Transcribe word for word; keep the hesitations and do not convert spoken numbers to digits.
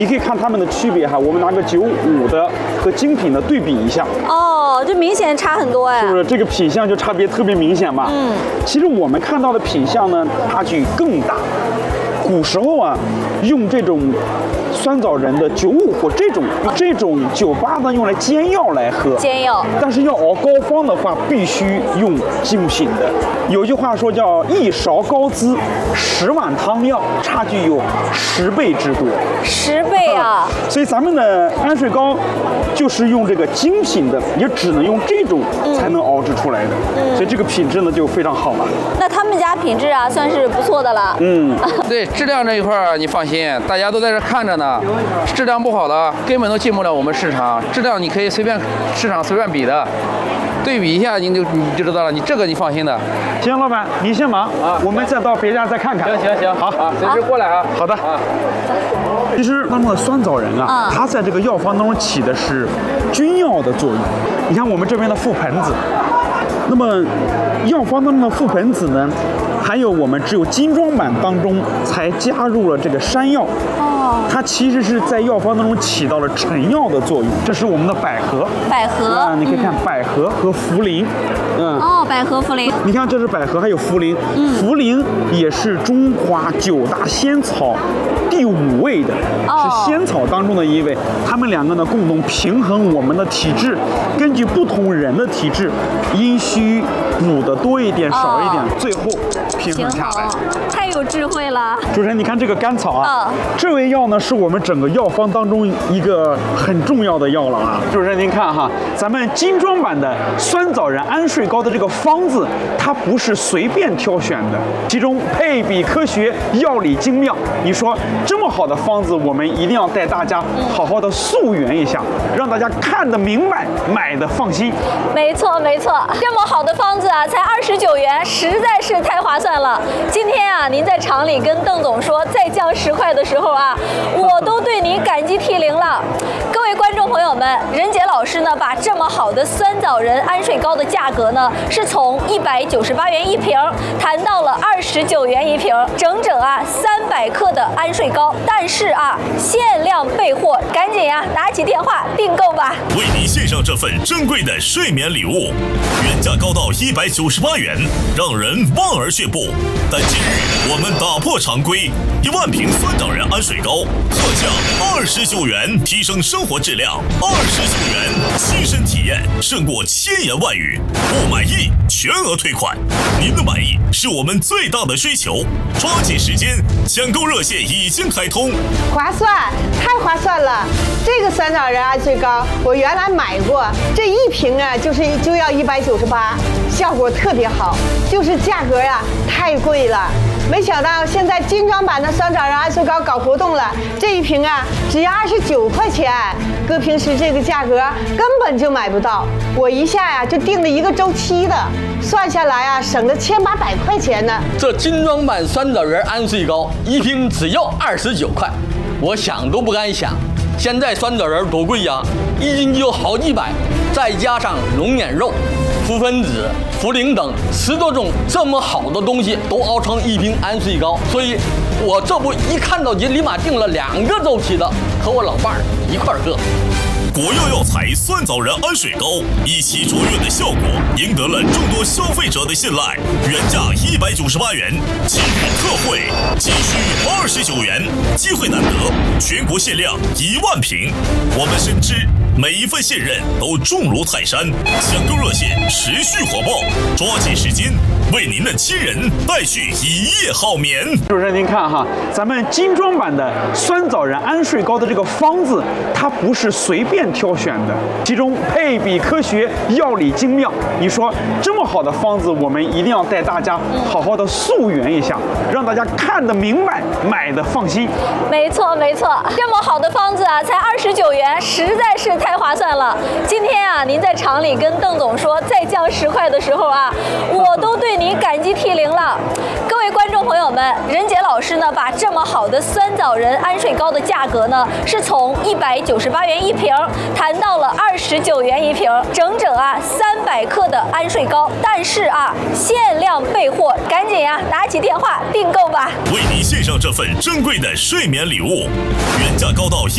你可以看它们的区别哈，我们拿个九五的和精品的对比一下。 哦，这明显差很多哎。 是不是这个品相就差别特别明显嘛？ 嗯。 其实我们看到的品相呢，差距更大。古时候啊，用这种酸枣仁的九五或这种这种酒吧呢，用来煎药来喝。 煎药。 但是要熬膏方的话，必须用精品的。有句话说叫一勺膏滋，十碗汤药，差距有十倍之多。 十倍啊！ 所以咱们的安睡膏就是用这个精品的，也只能用这种才能熬制出来的。嗯。所以这个品质呢就非常好了。 那他们家品质啊，算是不错的了。 嗯。 对质量这一块儿，你放心，大家都在这看着呢。质量不好的根本都进不了我们市场。质量你可以随便市场随便比的，对比一下你就你就知道了。你这个你放心的。 行，老板你先忙啊，我们再到别家再看看。 行行行， 好啊，随时过来啊。 好的。啊。其实当中的酸枣仁啊，它在这个药方当中起的是君药的作用。你看我们这边的覆盆子，那么药方当中的覆盆子呢，还有我们只有精装版当中才加入了这个山药。哦，它其实是在药方当中起到了成药的作用。这是我们的百合， 百合啊，你可以看百合和茯苓， 嗯，哦，百合茯苓， 你看这是百合还有茯苓，嗯，茯苓也是中华九大仙草第五位的， 哦、 是仙草当中的一位。它们两个呢共同平衡我们的体质，根据不同人的体质，阴虚补的多一点少一点，哦、最后平衡下来。 太有智慧了， 主持人，你看这个甘草啊， 哦、 这味药呢是我们整个药方当中一个很重要的药了啊。主持人您看哈，咱们精装版的酸枣仁安睡膏的这个方子，它不是随便挑选的，其中配比科学，药理精妙。你说这么好的方子，我们一定要带大家好好的溯源一下，让大家看得明白，买的放心。 没错没错，这么好的方子啊，才二十九元，实在是太划算了。今天啊，您在厂里跟邓总说再降十块的时候啊，我都对您感激涕零了。各位观众朋友们，任杰老师呢，把这么好的酸枣仁安睡膏的价格呢，是从一百九十八元一瓶谈到了二十九元一瓶，整整啊三百克的安睡膏。但是啊，限量备货，赶紧呀、啊，打起电话订购吧。 为您献上这份珍贵的睡眠礼物，原价高到一百九十八元，让人望而却步。但今日我们打破常规，一万瓶酸枣仁安睡膏特价二十九元，提升生活质量。二十九元，亲身体验胜过千言万语。不满意全额退款，您的满意是我们最大的追求。抓紧时间，抢购热线已经开通。 划算，太划算了！这个酸枣仁安睡膏我原来买过，这一瓶啊就是就要一百九十八，效果特别好，就是价格啊太贵了。没想到现在精装版的酸枣仁安睡膏搞活动了，这一瓶啊只要二十九块钱，搁平时这个价格根本就买不到。我一下呀、啊、就订了一个周期的，算下来啊省了千八百块钱呢。 这精装版酸枣仁安睡膏一瓶只要二十九块，我想都不敢想。现在酸枣仁多贵呀，一斤就好几百，再加上龙眼肉、覆盆子、茯苓等十多种这么好的东西都熬成一瓶安睡膏，所以我这不一看到就立马订了两个周期的，和我老伴儿一块儿喝。 国药药材酸枣仁安睡膏一起卓越的效果，赢得了众多消费者的信赖。原价一百九十八元，今日特惠仅需二十九元，机会难得，全国限量一万瓶。我们深知每一份信任都重如泰山，抢购热线持续火爆，抓紧时间为您的亲人带去一夜好眠。 主持人您看哈，咱们精装版的酸枣仁安睡膏的这个方子，它不是随便挑选的，其中配比科学，药理精妙。你说这么好的方子，我们一定要带大家好好的溯源一下，让大家看得明白，买的放心。 没错没错，这么好的方子啊，才二十九元，实在是太划算了。今天啊，您在厂里跟邓总说再降十块的时候啊，我都对您感激涕零了。各位观众朋友们，任杰老师呢，把这么好的酸枣仁安睡膏的价格呢，是从一百九十八元一瓶谈到了二十九元一瓶，整整啊三百克的安睡膏。但是啊，限量备货，赶紧呀、啊，打起电话订购吧。 为您献上这份珍贵的睡眠礼物，原价高到